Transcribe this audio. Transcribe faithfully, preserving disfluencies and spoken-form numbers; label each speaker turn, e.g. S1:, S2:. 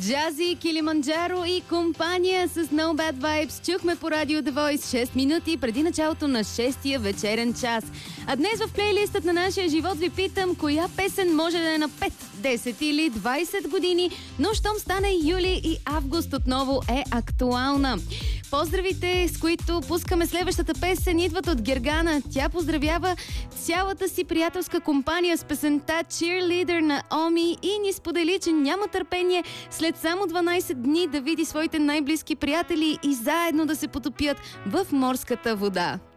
S1: Джази, Килиманджаро и компания с No Bad Vibes чухме по радио The Voice шест минути преди началото на шестия вечерен час. А днес в плейлистът на нашия живот ви питам, коя песен може да е на пет, десет или двайсет години, но щом стане юли и август отново е актуална. Поздравите, с които пускаме следващата песен, идват от Гергана. Тя поздравява цялата си приятелска компания с песента Cheerleader на Оми и ни сподели, че няма търпение след само дванайсет дни да види своите най-близки приятели и заедно да се потопят в морската вода.